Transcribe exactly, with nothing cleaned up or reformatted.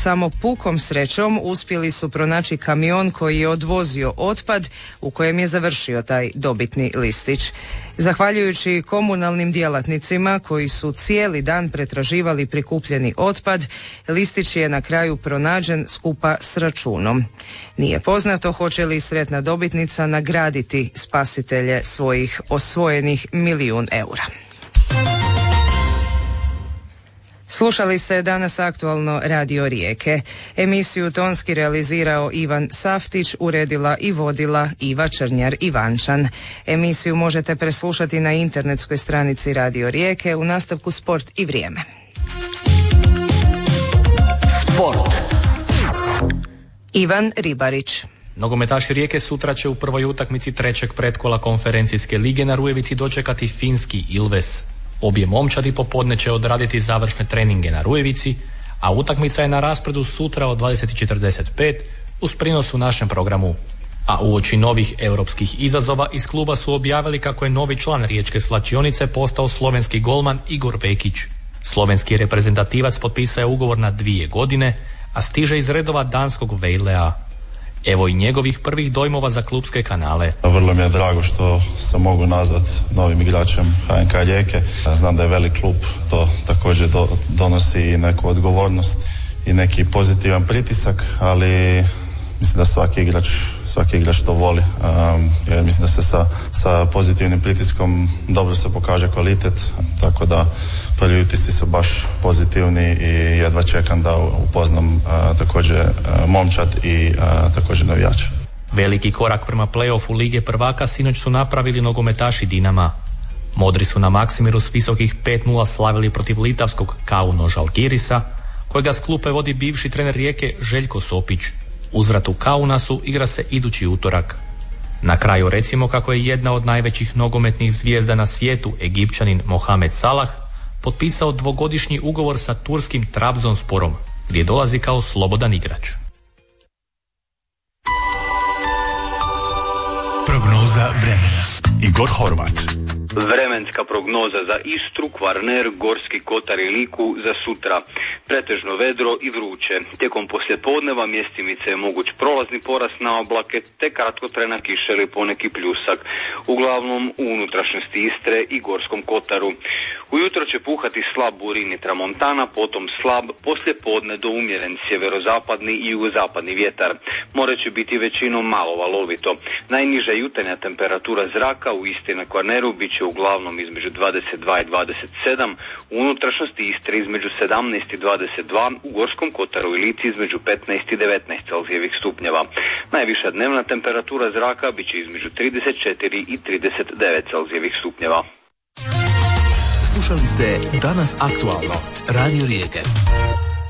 Samo pukom srećom uspjeli su pronaći kamion koji je odvozio otpad u kojem je završio taj dobitni listić. Zahvaljujući komunalnim djelatnicima koji su cijeli dan pretraživali prikupljeni otpad, listić je na kraju pronađen skupa s računom. Nije poznato hoće li sretna dobitnica nagraditi spasitelje svojih osvojenih milijun eura. Slušali ste danas aktualno Radio Rijeke. Emisiju tonski realizirao Ivan Saftić, uredila i vodila Iva Črnjar-Ivančan. Emisiju možete preslušati na internetskoj stranici Radio Rijeke. U nastavku sport i vrijeme. Sport. Ivan Ribarić. Nogometaši Rijeke sutra će u prvoj utakmici trećeg pretkola konferencijske lige na Rujevici dočekati finski Ilves. Obje momčadi popodne će odraditi završne treninge na Rujevici, a utakmica je na raspredu sutra od dvadeset četrdeset pet uz prinos u našem programu. A uoči novih europskih izazova iz kluba su objavili kako je novi član riječke svlačionice postao slovenski golman Igor Bekić. Slovenski reprezentativac potpisao je ugovor na dvije godine, a stiže iz redova danskog Vejlea. Evo i njegovih prvih dojmova za klubske kanale. Vrlo mi je drago što se mogu nazvati novim igračem H N K Rijeke. Znam da je velik klub, to također do, donosi i neku odgovornost i neki pozitivan pritisak, ali mislim da svaki igrač, svaki igrač to voli. Um, jer mislim da se sa, sa pozitivnim pritiskom dobro se pokaže kvalitet, tako da prvi utisci su baš pozitivni i jedva čekam da upoznam uh, također uh, momčad i uh, također navijače. Veliki korak prema play-offu Lige prvaka sinoć su napravili nogometaši Dinama. Modri su na Maksimiru s visokih pet nula slavili protiv litavskog Kauno Žalgirisa, kojega s klupe vodi bivši trener Rijeke Željko Sopić. Uzvrat u Kaunasu igra se idući utorak. Na kraju recimo kako je jedna od najvećih nogometnih zvijezda na svijetu, Egipćanin Mohamed Salah, potpisao dvogodišnji ugovor sa turskim Trabzonsporom, gdje dolazi kao slobodan igrač. Prognoza vremena. Igor Horvat. Vremenska prognoza za Istru, Kvarner, Gorski kotar i Liku za sutra. Pretežno vedro i vruće. Tijekom poslijepodneva mjestimice je moguć prolazni porast na oblake te kratkotrajna kiša ili poneki pljusak. Uglavnom u unutrašnjosti Istre i Gorskom kotaru. Ujutro će puhati slab burin i tramontana, potom slab, poslijepodne do umjeren sjeverozapadni i jugozapadni vjetar. More će biti većinom malo valovito. Najniža jutarnja temperatura zraka u Istri na Kvarneru bit će uglavnom između dvadeset dva i dvadeset sedam, u unutrašnjosti Istre između sedamnaest i dvadeset dva, u Gorskom kotaru i Lici između petnaest i devetnaest Celzijevih stupnjeva. Najviša dnevna temperatura zraka bit će između trideset četiri i trideset devet Celzijevih stupnjeva. Slušali ste Danas aktualno, Radio Rijeke.